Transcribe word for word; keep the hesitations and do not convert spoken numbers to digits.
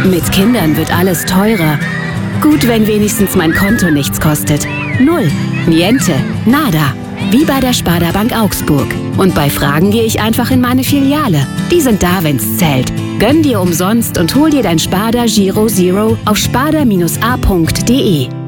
Mit Kindern wird alles teurer. Gut, wenn wenigstens mein Konto nichts kostet. Null, niente, nada. Wie bei der Sparda Bank Augsburg. Und bei Fragen gehe ich einfach in meine Filiale. Die sind da, wenn's zählt. Gönn dir umsonst und hol dir dein Sparda Giro Zero auf sparda Bindestrich a punkt de.